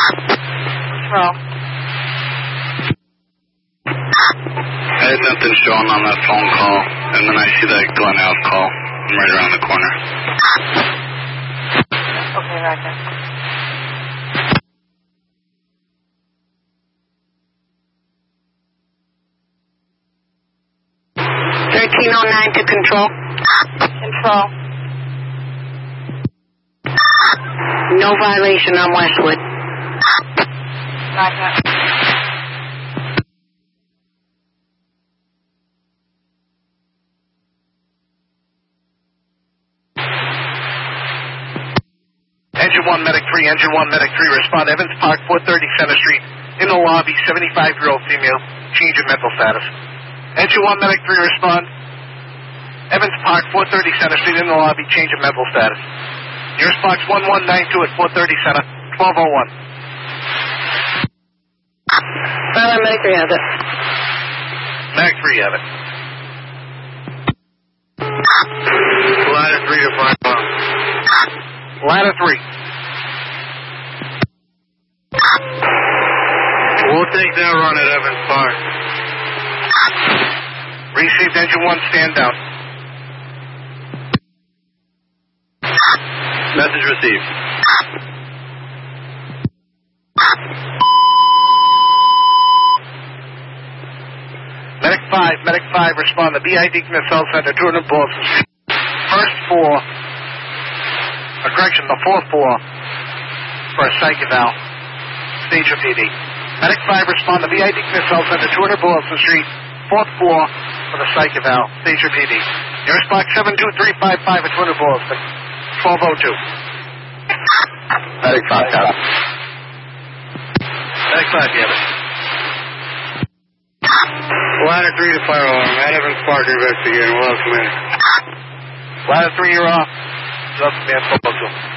Control. I had nothing showing on that phone call, and then I see that Glen Ave call. I'm right around the corner. Okay, Roger. to control. Control. No violation on Westwood. Roger. Engine 1, Medic 3, Engine 1, Medic 3, respond. Evans Park, 430 Center Street. In the lobby, 75-year-old female. Change of mental status. Engine 1, Medic 3, respond. Evans Park, 430 Center Street. In the lobby, change of mental status. Nearest box 1192 at 430 Center, 1201. Medic 3 has it. Medic 3 have it. Ladder 3 to 5 Ladder 3. We'll take that run at Evans Park. Received engine 1, stand down. Message received. Medic 5, respond. The BID Missile Center, 200 Boston Street. First floor, the fourth floor for a psych eval. Stage of PD. Medic 5, respond. The BID Missile Center, 200 Boston Street. Fourth floor for the psych eval. Stage of PD. Nearest box 72355 at 200 Boston. 1202. Medic 5, got it. Medic 5, you have it. Ladder 3 to fire alarm. At Evans Park investigating. Well, command. Ladder 3, you're off. Up, man. 1202.